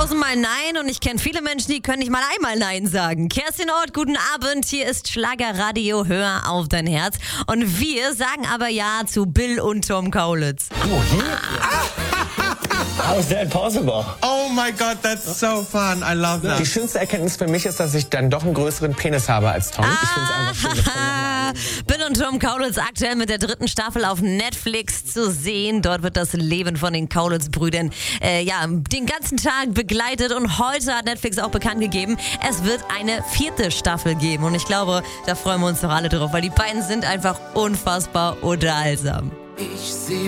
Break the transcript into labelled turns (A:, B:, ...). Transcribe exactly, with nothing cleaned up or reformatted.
A: tausendmal Nein und ich kenne viele Menschen, die können nicht mal einmal Nein sagen. Kerstin Ott, guten Abend. Hier ist Schlagerradio, hör auf dein Herz. Und wir sagen aber Ja zu Bill und Tom Kaulitz.
B: Oh, hier? How is that possible?
C: Oh my God, that's so fun. I love that.
B: Die schönste Erkenntnis für mich ist, dass ich dann doch einen größeren Penis habe als Tom. Ich finde es einfach schön, dass Tom noch
A: Bill und Tom Kaulitz aktuell mit der dritten Staffel auf Netflix zu sehen. Dort wird das Leben von den Kaulitz-Brüdern äh, ja, den ganzen Tag begleitet. Und heute hat Netflix auch bekannt gegeben, es wird eine vierte Staffel geben. Und ich glaube, da freuen wir uns doch alle drauf, weil die beiden sind einfach unfassbar unterhaltsam.
D: Ich seh